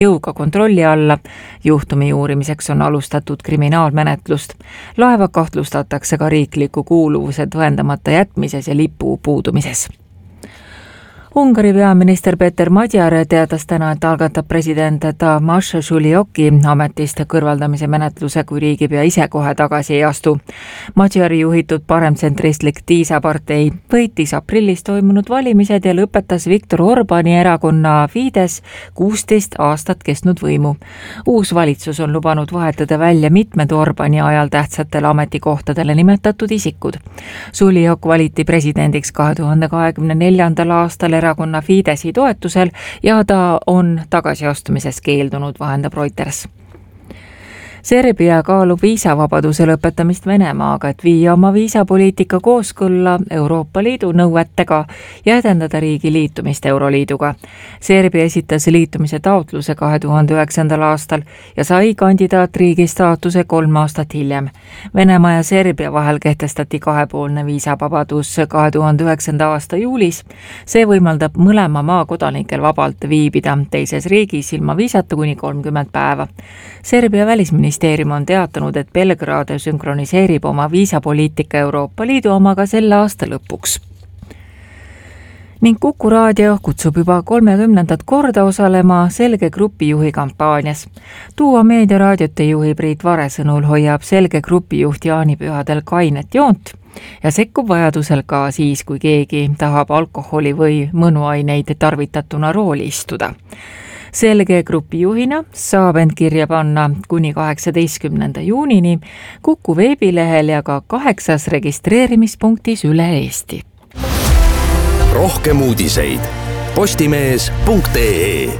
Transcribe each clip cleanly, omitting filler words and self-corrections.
jõuga kontrolli alla. Juhtumi uurimiseks on alustatud kriminaalmenetlust. Laeva kahtlustatakse ka riikliku kuuluvuse tõendamata jätmises ja lipu puudumises. Ungari peaminister Peter Magyar teatas täna, et algatab president Tamas Žulioki ametist kõrvaldamise menetluse, kui riigipea ise kohe tagasi ei astu. Magyari juhitud paremtsentristlik Tiisa partei võitis aprillis toimunud valimised ja lõpetas Viktor Orbani erakonna Fidesz 16 aastat kestnud võimu. Uus valitsus on lubanud vahetada välja mitmed Orbani ajal tähtsatele ametikohtadele nimetatud isikud. Žuliok valiti presidendiks 2024. aastal erakonna Fideszi toetusel ja ta on tagasiastumises keeldunud, vahendab Reuters. Serbia kaalub viisavabaduse lõpetamist Venemaaga, et viia oma viisapoliitika kooskõlla Euroopa Liidu nõuetega ja edendada riigi liitumist Euroliiduga. Serbia esitas liitumise taotluse 2009. aastal ja sai kandidaatriigi staatuse 3 aastat hiljem. Venemaa ja Serbia vahel kehtestati kahepoolne viisavabadus 2009. aasta juulis. See võimaldab mõlema maa kodanikel vabalt viibida teises riigis ilma viisata kuni 30 päeva. Serbia välisministeerium on teatanud, et Belgrad sünkroniseerib oma viisapoliitika Euroopa Liidu omaga selle aasta lõpuks. Ning Kuku raadio kutsub juba 30. korda osalema Selge Grupi juhi kampaanias. Tuua meediaraadiote juhi Priit Vare sõnul hoiab Selge Grupi juht jaanipühadel kainet joont ja sekkub vajadusel ka siis, kui keegi tahab alkoholi või mõnuaineid tarvitatuna rooli istuda. Selge Grupi juhina saab end kirja panna kuni 18. juunini Kuku veebilehel ja ka 8 registreerimispunktis üle Eesti. Rohkem uudiseid postimees.ee.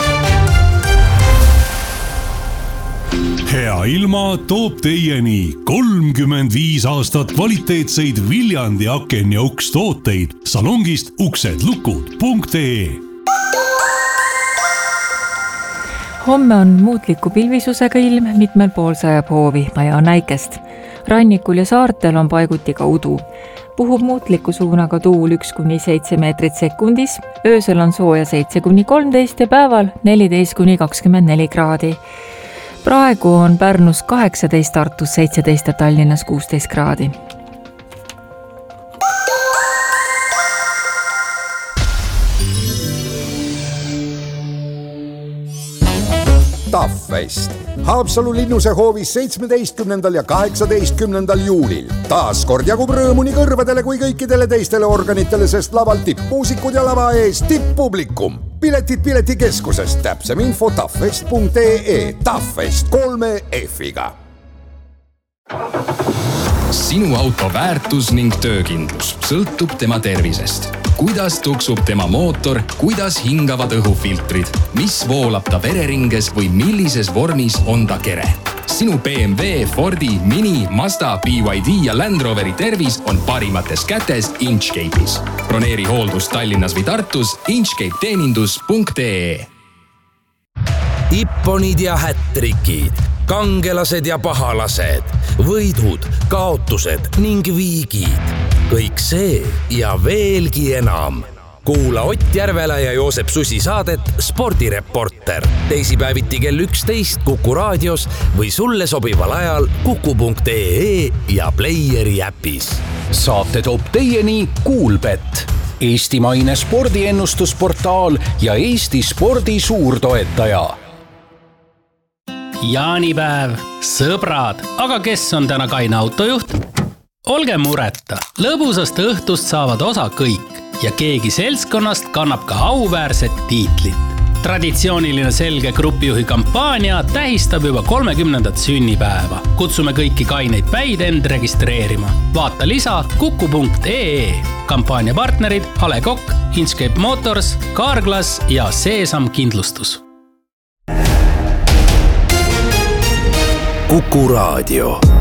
Hea ilma toob teieni 35 aastat kvaliteetseid Viljandi aken ja uks tooteid salongist uksedlukud.ee. Homme on muutliku pilvisusega ilm, mitmel pool sajab hoovi ja näikest. Rannikul ja saartel on paiguti ka udu. Puhub muutliku suunaga tuul 1-7 meetrit sekundis, öösel on sooja 7-13 ja päeval 14-24 kraadi. Praegu on Pärnus 18, Tartus 17 ja Tallinnas 16 kraadi. Taffest. Haapsalu linnuse hoovis 17. ja 18. juulil. Taas kord jagub rõõmu nii kõrvadele kui kõikidele teistele organitele, sest laval tippmuusikud ja lava ees tipppublikum. Piletid piletikeskusest, täpsem info taffest.ee. Taffest 3 F-iga. Sinu auto väärtus ning töökindlus sõltub tema tervisest. Kuidas tuksub tema mootor, kuidas hingavad õhufiltrid, mis voolab ta vereringes või millises vormis on ta kere. Sinu BMW, Fordi, Mini, Mazda, BYD ja Land Roveri tervis on parimates kätes Inchcape'is. Broneeri hooldus Tallinnas või Tartus inchcapeteenindus.ee. Ipponid ja hättrikid, kangelased ja pahalased, võidud, kaotused ning viigid. Kõik see ja veelgi enam. Kuula Ott Järvela ja Joosep Susi saadet Spordireporter. Teisipäeviti kell 11 Kuku raadios või sulle sobival ajal kuku.ee ja Playeri äpis. Saate toob teieni Kuulbet, eestimaine spordiennustusportaal ja Eesti spordi suurtoetaja. Jaanipäev, sõbrad, aga kes on täna kaine autojuht? Olge mureta, lõbusast õhtust saavad osa kõik ja keegi seltskonnast kannab ka auväärset tiitlit. Traditsiooniline Selge Grupijuhi kampaania tähistab juba 30. sünnipäeva. Kutsume kõiki kaineid päid end registreerima. Vaata lisa kuku.ee. Kampaania partnerid A. Le Coq, Inchcape Motors, Carglass ja Seesam Kindlustus. Kuku raadio.